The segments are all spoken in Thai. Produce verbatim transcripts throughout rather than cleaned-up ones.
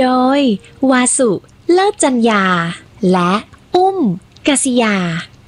โดยวาสุเลิศจัญญาและอุ้มกษิยา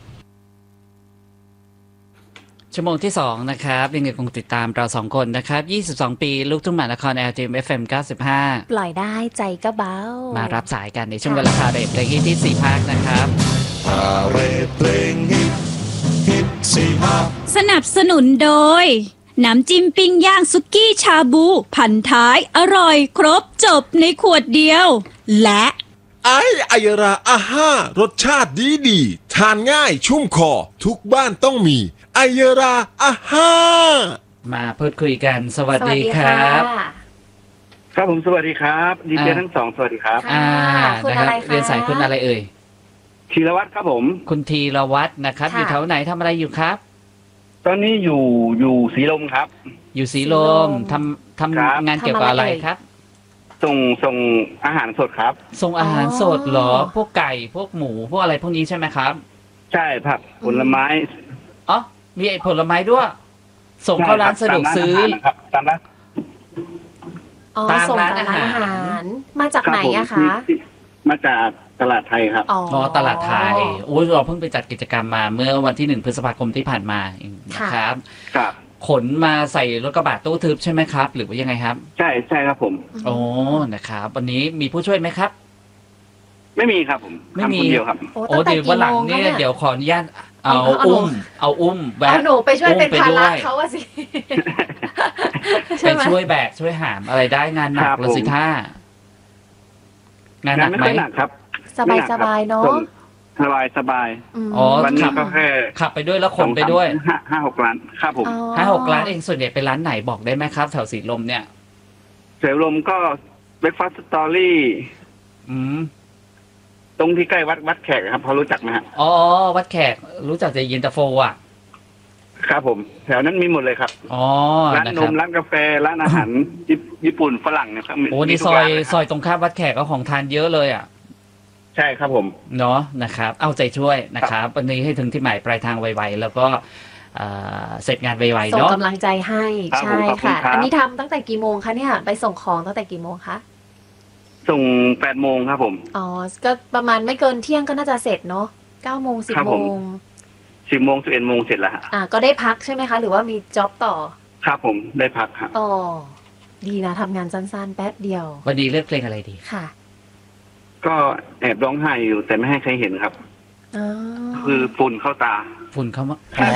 ชั่วโมงที่สองนะครับยังไงคงติดตามเราสองคนนะครับยี่สิบสองปีลูกทุ่งมหานคร แอล ที เอ็ม เอฟ เอ็ม เก้าสิบห้าปล่อยได้ใจก็เบามารับสายกันในช่วงเวลาคาเรทเพลงฮิตที่สี่ภาคนะครับคาเรทเพลงฮิตฮิตสี่ภาคสนับสนุนโดยน้ำจิ้มปิ้งย่างสุกี้ชาบูพันท้ายอร่อยครบจบในขวดเดียวและไอไอยราอาห้ารสชาติดีดีทานง่ายชุ่มคอทุกบ้านต้องมีไอยราอาห้ามาพูดคุยกันสวัสดีครับครับผมสวัสดีครับดีเจทั้งสองสวัสดีครับอ่านะครับเรียนสายคุณอะไรเอ่ยธีรวัตรครับผมคุณธีรวัตรนะครับอยู่แถวไหนทำอะไรอยู่ครับตอนนี้อยู่อยู่ศรีลมครับอยู่ศรีลมทำทำงานเกี่ยวกับอะไรครับส่งส่งอาหารสดครับส่งอาหารสดเหรอพวกไก่พวกหมูพวกอะไรพวกนี้ใช่ไหมครับใช่ผักผลไม้อ๋อมีไอ้ผลไม้ด้วยส่งเข้าร้านสะดวกซื้อครับตามร้านอ๋อส่งตามร้านอาหารมาจากไหนอะคะมาจากตลาดไทยครับอ๋อตลาดไทยโอ้ยเราเพิ่งไปจัดกิจกรรมมาเมื่อวันที่หนึ่งพฤษภาคมที่ผ่านมาเองนะครับครับขนมาใส่รถกระบะตู้ทึบใช่ไหมครับหรือว่ายังไงครับใช่ใช่ครับผมโอ้นะครับวันนี้มีผู้ช่วยไหมครับไม่มีครับผมไม่มีคนเดียวครับโอ้เดี๋ยววันหลังเนี่ยเดี๋ยวขออนุญาตเอาอุ้มเอาอุ้มแบกหนูไปช่วยเป็นภาระเขาอะสิไปช่วยแบกช่วยหามอะไรได้งานหนักเลยสิท่างานหนักไหมหนักครับสบายสบายเนาะสบายสบายอ๋อวันนี้ก็แค่ขับไปด้วยแล้วขนไปด้วยห้าห้าหกล้านครับผมห้าหกล้านเองส่วนใหญ่เป็นร้านไหนบอกได้ไหมครับแถวศรีลมเนี่ยศรีลมก็เบรคฟาสต์สตอรี่อืมตรงที่ใกล้วัดวัดแขกครับพอรู้จักไหมฮะอ๋อวัดแขกรู้จักแต่เย็นตาโฟอ่ะครับผมแถวนั้นมีหมดเลยครับอ๋อร้านนมร้านกาแฟร้านอาหารญี่ปุ่นฝรั่งเนี่ยครับโอ้นี่ซอยซอยตรงข้ามวัดแขกก็ของทานเยอะเลยอ่ะใช่ครับผมเนาะนะครับเอาใจช่วยนะครับวันนี้ให้ถึงที่หมายปลายทางไวๆแล้วก็เสร็จงานไวๆเนาะส่งกำลังใจให้ใช่ค่ะอันนี้ทำตั้งแต่กี่โมงคะเนี่ยไปส่งของตั้งแต่กี่โมงคะส่งแปดโมงครับผมอ๋อก็ประมาณไม่เกินเที่ยงก็น่าจะเสร็จเนาะเก้าโมงสิบโมงสิบโมงสิบเอ็ดโมงเสร็จแล้วฮะอ่าก็ได้พักใช่ไหมคะหรือว่ามีจ็อบต่อครับผมได้พักครับอ๋อดีนะทำงานสั้นๆแป๊บเดียววันนี้เลือกเพลงอะไรดีค่ะก็แอบร้องไห้อยู่แต่ไม่ให้ใครเห็นครับอ๋อคือฝุ่นเข้าตาฝุ่นเข้ามา